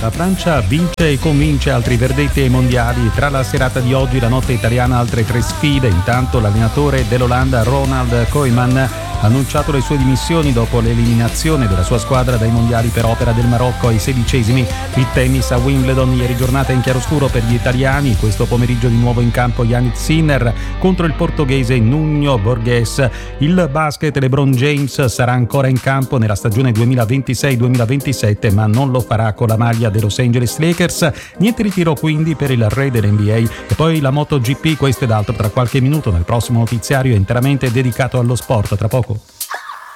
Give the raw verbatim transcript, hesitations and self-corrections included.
La Francia vince e convince altri verdetti ai mondiali. Tra la serata di oggi e la notte italiana altre tre sfide. Intanto l'allenatore dell'Olanda Ronald Koeman ha annunciato le sue dimissioni dopo l'eliminazione della sua squadra dai mondiali per opera del Marocco ai sedicesimi. Il tennis a Wimbledon, ieri giornata in chiaroscuro per gli italiani. Questo pomeriggio di nuovo in campo Jannik Sinner contro il portoghese Nuno Borges. Il basket, LeBron James sarà ancora in campo nella stagione duemilaventisei duemilaventisette, ma non lo farà con la maglia dei Los Angeles Lakers. Niente ritiro quindi per il re dell'N B A. E poi la MotoGP, questo ed altro tra qualche minuto nel prossimo notiziario interamente dedicato allo sport. Tra poco